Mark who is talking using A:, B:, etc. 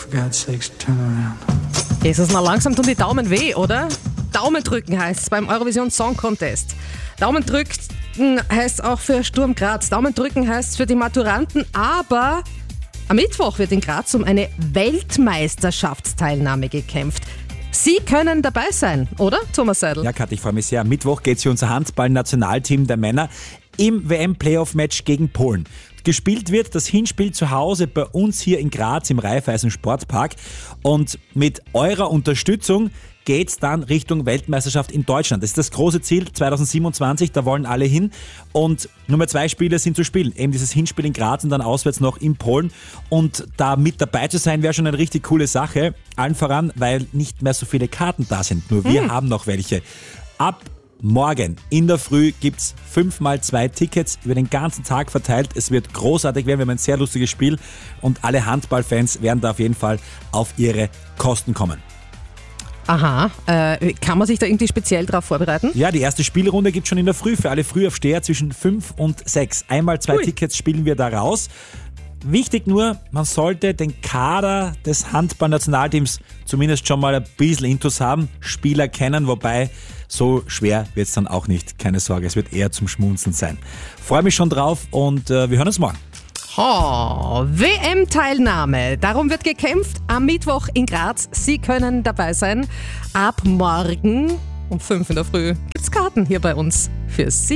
A: For God's sakes, turn around.
B: Jesus, na langsam tun die Daumen weh, oder? Daumen drücken heißt es beim Eurovision Song Contest. Daumen drücken heißt auch für Sturm Graz. Daumen drücken heißt für die Maturanten, aber am Mittwoch wird in Graz um eine Weltmeisterschaftsteilnahme gekämpft. Sie können dabei sein, oder, Thomas Seidel?
C: Ja, Kathi, ich freue mich sehr. Am Mittwoch geht es für unser Handball-Nationalteam der Männer im WM-Playoff-Match gegen Polen. Gespielt wird das Hinspiel zu Hause bei uns hier in Graz im Raiffeisen Sportpark. Und mit eurer Unterstützung geht's dann Richtung Weltmeisterschaft in Deutschland. Das ist das große Ziel 2027, da wollen alle hin. Und Nummer 2 Spiele sind zu spielen. Eben dieses Hinspiel in Graz und dann auswärts noch in Polen. Und da mit dabei zu sein, wäre schon eine richtig coole Sache. Allen voran, weil nicht mehr so viele Karten da sind. Nur wir haben noch welche. Ab morgen in der Früh gibt's 5x2 Tickets über den ganzen Tag verteilt. Es wird großartig werden, wir haben ein sehr lustiges Spiel und alle Handballfans werden da auf jeden Fall auf ihre Kosten kommen.
B: Aha, kann man sich da irgendwie speziell darauf vorbereiten?
C: Ja, die erste Spielrunde gibt's schon in der Früh für alle Frühaufsteher zwischen 5 und 6. Einmal 2 Tickets spielen wir da raus. Wichtig nur, man sollte den Kader des Handball-Nationalteams zumindest schon mal ein bisschen Intus haben, Spieler kennen, wobei so schwer wird es dann auch nicht. Keine Sorge, es wird eher zum Schmunzeln sein. Freue mich schon drauf und wir hören uns morgen.
B: Oh, WM-Teilnahme. Darum wird gekämpft am Mittwoch in Graz. Sie können dabei sein. Ab morgen um 5 in der Früh gibt's Karten hier bei uns für Sie.